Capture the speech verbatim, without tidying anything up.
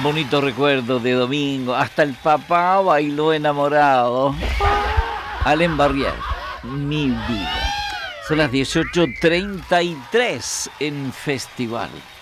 Bonito recuerdo de domingo. Hasta el papá bailó enamorado. Alain Barrière, mi vida. Son las dieciocho treinta y tres en Festival.